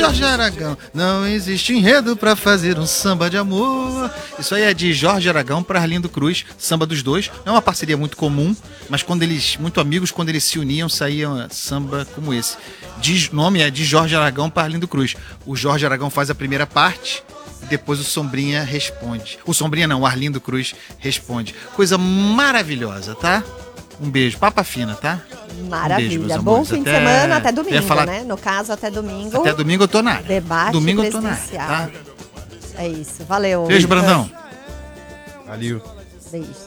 Jorge Aragão, não existe enredo pra fazer um samba de amor. Isso aí é de Jorge Aragão para Arlindo Cruz, samba dos dois. Não é uma parceria muito comum, mas muito amigos, quando eles se uniam, saía samba como esse. O nome é de Jorge Aragão para Arlindo Cruz. O Jorge Aragão faz a primeira parte, depois o Sombrinha responde. O Sombrinha não, o Arlindo Cruz responde. Coisa maravilhosa, tá? Um beijo, papa fina, tá? Maravilha. Um beijo, bom fim de semana, até domingo, né? No caso, até domingo. Até domingo eu tô na área. Debate domingo presidencial. Eu tô na área, tá? É isso, valeu. Beijo, Brandão. Valeu. Beijo.